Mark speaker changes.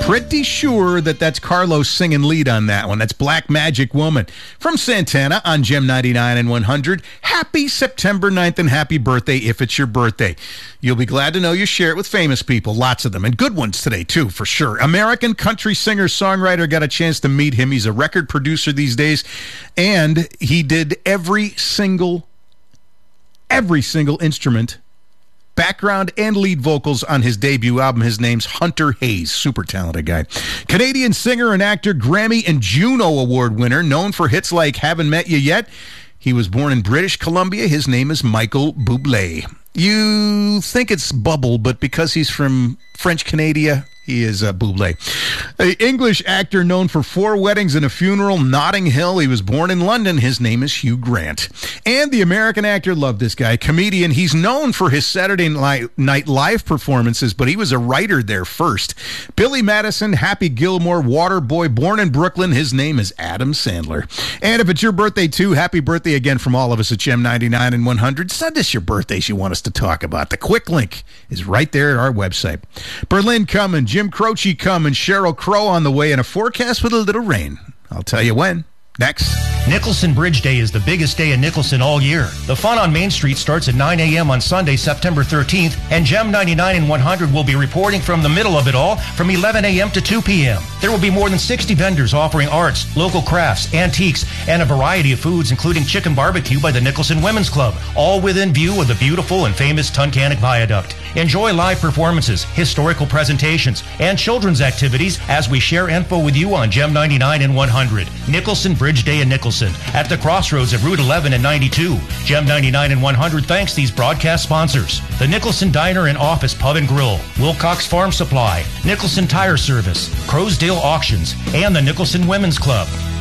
Speaker 1: Pretty sure that's Carlos singing lead on that one. That's Black Magic Woman from Santana on Gem 99 and 100. Happy September 9th and happy birthday if it's your birthday. You'll be glad to know you share it with famous people, lots of them, and good ones today too, for sure. American country singer-songwriter, got a chance to meet him. He's a record producer these days, and he did every single instrument, background and lead vocals on his debut album. His name's Hunter Hayes. Super talented guy. Canadian singer and actor, Grammy and Juno Award winner, known for hits like Haven't Met You Yet. He was born in British Columbia. His name is Michael Bublé. You think it's Bubble, but because he's from French Canada, he is Bublé. An English actor known for 4 Weddings and a Funeral, Notting Hill. He was born in London. His name is Hugh Grant. And the American actor, love this guy, comedian. He's known for his Saturday Night Live performances, but he was a writer there first. Billy Madison, Happy Gilmore, Waterboy, born in Brooklyn. His name is Adam Sandler. And if it's your birthday too, happy birthday again from all of us at Gem 99 and 100. Send us your birthdays you want us to talk about. The quick link is right there at our website. Berlin coming, Jim Croce coming, Sheryl Crow on the way, and a forecast with a little rain. I'll tell you when. Next.
Speaker 2: Nicholson Bridge Day is the biggest day in Nicholson all year. The fun on Main Street starts at 9 a.m. on Sunday, September 13th, and Gem 99 and 100 will be reporting from the middle of it all from 11 a.m. to 2 p.m. There will be more than 60 vendors offering arts, local crafts, antiques, and a variety of foods, including chicken barbecue by the Nicholson Women's Club, all within view of the beautiful and famous Tunkhannock Viaduct. Enjoy live performances, historical presentations, and children's activities as we share info with you on Gem 99 and 100. Nicholson Bridge Day in Nicholson at the crossroads of Route 11 and 92. Gem 99 and 100 thanks these broadcast sponsors: the Nicholson Diner and Office Pub and Grill, Wilcox Farm Supply, Nicholson Tire Service, Crowsdale Auctions, and the Nicholson Women's Club.